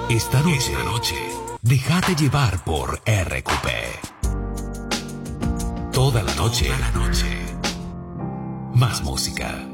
Esta noche, déjate llevar por RQP. Toda la noche. Más música.